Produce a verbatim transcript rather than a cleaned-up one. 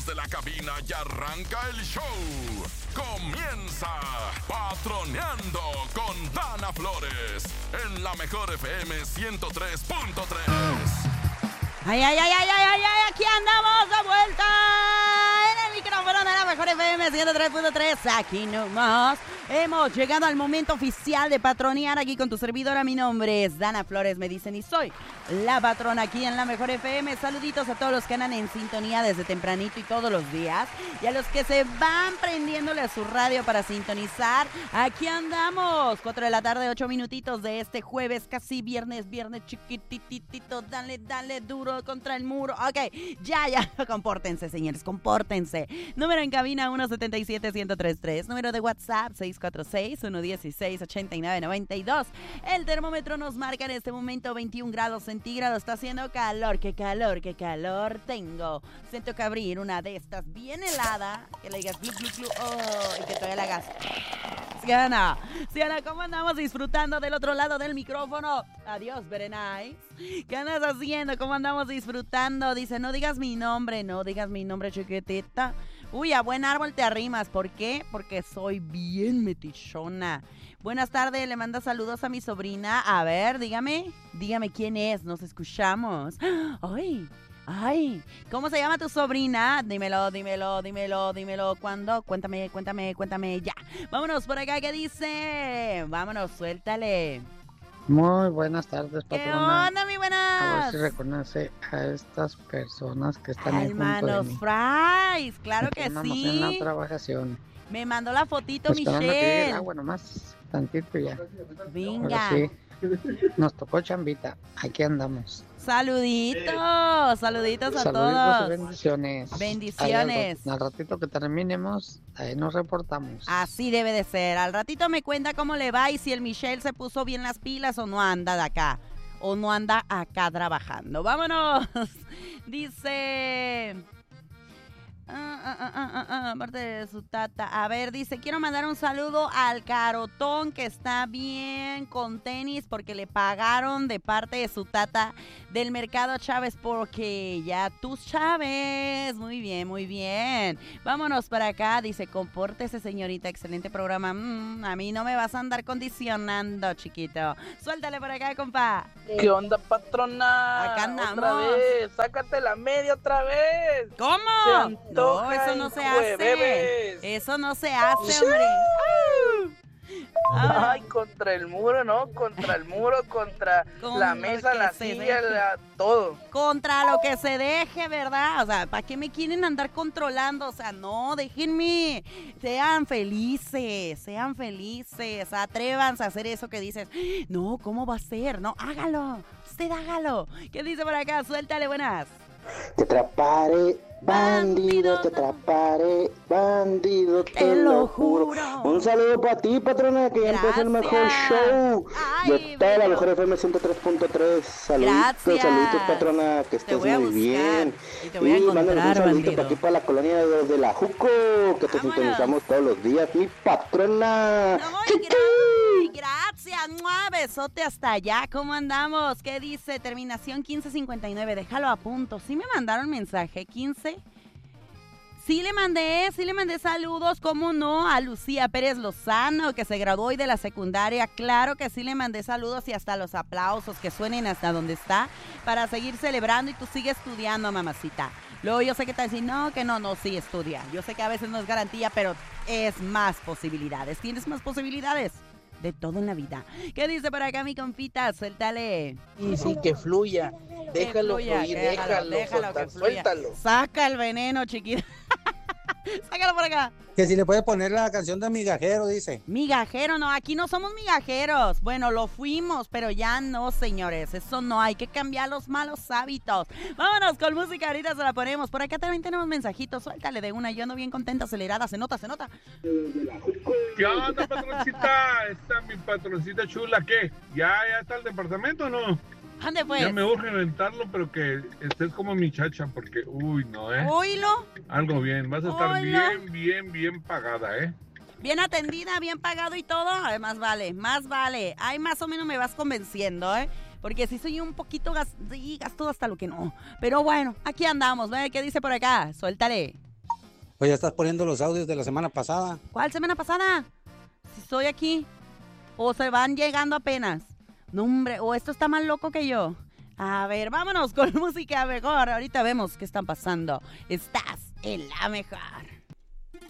De la cabina y arranca el show. Comienza Patroneando con Dana Flores en la mejor F M ciento tres punto tres. Ay, ay, ay, ay, ay, ay, ay, aquí andamos de vuelta en el micrófono de la mejor F M ciento tres punto tres. Aquí nomás hemos llegado al momento oficial de patronear aquí con tu servidora. Mi nombre es Dana Flores, me dicen, y soy la patrona aquí en la mejor F M. Saluditos a todos los que andan en sintonía desde tempranito y todos los días, y a los que se van prendiéndole a su radio para sintonizar. Aquí andamos, cuatro de la tarde, ocho minutitos de este jueves, casi viernes, viernes chiquititito. Dale, dale duro contra el muro. Ok, ya, ya, compórtense, señores, compórtense. Número en cabina uno siete siete, uno cero tres tres. Número de WhatsApp seis cuatro seis, uno uno seis, ocho nueve nueve dos. El termómetro nos marca en este momento veintiún grados centígrados. Está haciendo calor, qué calor, qué calor tengo. Siento que abrir una de estas bien helada, que le digas glu, glu, glu, oh, y que todavía la hagas. Siana, Siana, ¿cómo andamos disfrutando del otro lado del micrófono? Adiós, very nice. ¿Qué andas haciendo? ¿Cómo andamos disfrutando? Dice, no digas mi nombre, no digas mi nombre, chiquitita. Uy, a buen árbol te arrimas. ¿Por qué? Porque soy bien metichona. Buenas tardes, le manda saludos a mi sobrina. A ver, dígame, dígame quién es, nos escuchamos. Ay, ay, ¿cómo se llama tu sobrina? Dímelo, dímelo, dímelo, dímelo. ¿Cuándo? Cuéntame, cuéntame, cuéntame, ya. Vámonos por acá, ¿qué dice? Vámonos, suéltale. Muy buenas tardes, patrona. ¿Qué onda, mi buenas? A ver si reconoce a estas personas que están ahí junto de Hermanos mí. Fries, claro que Estamos sí. en la trabajación. Me mandó la fotito, Esperando que llegue el Michelle. agua nomás, tantito ya. Venga. Ahora sí, nos tocó chambita. Aquí andamos. Saluditos, saluditos a Saluditos y todos. bendiciones. Bendiciones. Ahí al, al ratito que terminemos, ahí nos reportamos. Así debe de ser. Al ratito me cuenta cómo le va y si el Michelle se puso bien las pilas o no anda de acá. O no anda acá trabajando. ¡Vámonos! Dice... Ah, ah, ah, ah, ah, aparte de su tata. A ver, dice, quiero mandar un saludo al Carotón, que está bien con tenis porque le pagaron de parte de su tata del Mercado Chávez, porque ya tus Chávez. Muy bien, muy bien. Vámonos para acá. Dice, compórtese, señorita, excelente programa. Mm, a mí no me vas a andar condicionando, chiquito. Suéltale por acá, compa. ¿Qué onda, patrona? Acá andamos. Otra vez, sácate la media otra vez. ¿Cómo? No, eso no se hace. Jueves. Eso no se hace, hombre. Ay, contra el muro, ¿no? Contra el muro, contra Con la lo mesa, que la se silla, deje. la, todo. Contra lo que se deje, ¿verdad? O sea, ¿para qué me quieren andar controlando? O sea, no, déjenme. Sean felices, sean felices. Atrévanse a hacer eso que dices. No, ¿cómo va a ser? No, hágalo. Usted hágalo. ¿Qué dice por acá? Suéltale, buenas. Te atraparé, bandido, te atraparé, bandido, te, Te lo lo juro. juro. Un saludo para ti, patrona, que ya empieza el mejor Gracias. show Ay, de toda la bello. mejor F M ciento tres punto tres. Saluditos, Gracias. saluditos, patrona, que Te estés voy a muy buscar bien. y te voy a mándanos encontrar, un saludito bandido. para aquí, para la colonia de, de la Juco, que te Vámonos. sintonizamos todos los días, mi patrona. No, Chiqui. gra- gracias, ¡mua! Besote hasta allá. ¿Cómo andamos? ¿Qué dice? Terminación quince cincuenta y nueve. Déjalo a punto. ¿Sí me mandaron mensaje? ¿quince? Sí le mandé, sí le mandé saludos, ¿cómo no? A Lucía Pérez Lozano, que se graduó hoy de la secundaria. Claro que sí le mandé saludos y hasta los aplausos que suenen hasta donde está para seguir celebrando, y tú sigue estudiando, mamacita. Luego yo sé que te decir, no, que no, no, sí, estudia. Yo sé que a veces no es garantía, pero es más posibilidades. ¿Tienes más posibilidades? De todo en la vida. ¿Qué dice por acá mi compita? Suéltale. Y sí, que fluya. Déjalo Que fluya, fluir, déjalo, déjalo, déjalo soltar, que fluya. suéltalo. Saca el veneno, chiquita. Sácalo por acá. Que si le puede poner la canción de Migajero, dice. Migajero, no, aquí no somos migajeros. Bueno, lo fuimos, pero ya no, señores. Eso no, hay que cambiar los malos hábitos. Vámonos con música, ahorita se la ponemos. Por acá también tenemos mensajitos, suéltale de una. Yo ando bien contenta, acelerada, se nota, se nota. ¿Qué onda, patroncita? Esta mi patroncita chula, ¿qué? ¿Ya, ya está el departamento o no? ¿Dónde pues? Ya me urge rentarlo, pero que estés como mi chacha, porque, uy, no, ¿eh? Oílo, Algo bien, vas a estar Hola. bien, bien, bien pagada, ¿eh? bien atendida, bien pagado y todo. Ay, más vale, más vale. Ay, más o menos me vas convenciendo, ¿eh? Porque sí soy un poquito gas sí, gasto hasta lo que no. Pero bueno, aquí andamos, ¿ve? ¿Qué dice por acá? Suéltale. Pues ya estás poniendo los audios de la semana pasada. ¿Cuál semana pasada? Si estoy aquí. O se van llegando apenas. No, hombre, o esto está más loco que yo. A ver, vámonos con música mejor. Ahorita vemos qué están pasando. Estás en la mejor.